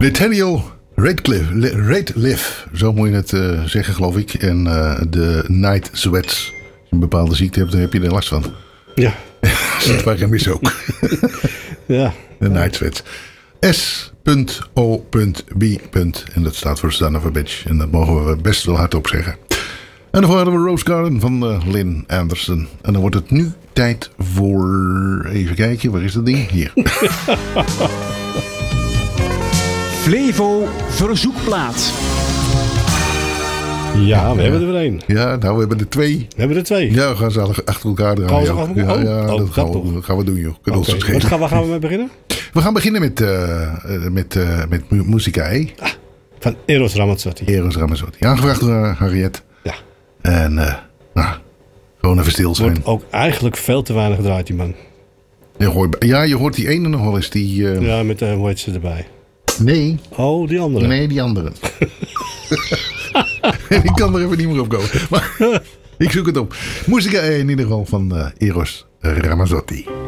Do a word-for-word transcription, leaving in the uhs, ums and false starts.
Nathaniel Ratcliffe, Ratcliffe, zo moet je het uh, zeggen, geloof ik. En uh, de Night Sweats. Als je een bepaalde ziekte hebt, dan heb je er last van. Ja. Dat waren mis ook. Ja. De Night Sweats. S O B En dat staat voor Son of a Bitch. En dat mogen we best wel hardop zeggen. En daarvoor hadden we Rose Garden van uh, Lynn Anderson. En dan wordt het nu tijd voor... Even kijken, waar is dat ding? Hier. Flevo Verzoekplaat. Ja, we hebben er weer één. Ja, nou, we hebben er twee. We hebben er twee. Ja, we gaan ze achter elkaar draaien. Gaan we ze achter elkaar? Ja, ja, Oh, dat, dat gaan toch. we, gaan we doen, joh. Kunnen Okay. ons het Wat gaan, waar gaan we mee beginnen? We gaan beginnen met, uh, met, uh, met mu- Musica E. Ah, van Eros Ramazzotti. Eros Ramazzotti. Aangevraagd door uh, Harriet. Ja. En, uh, nou, gewoon even stil zijn. Wordt ook eigenlijk veel te weinig gedraaid, die man. Je hoort, ja, je hoort die ene nog wel eens. Die, uh... Ja, met de hoe heet ze erbij. Nee. Oh, die andere. Nee, die andere. Ik kan er even niet meer op komen. Maar ik zoek het op. Musica E in ieder geval van uh, Eros Ramazzotti.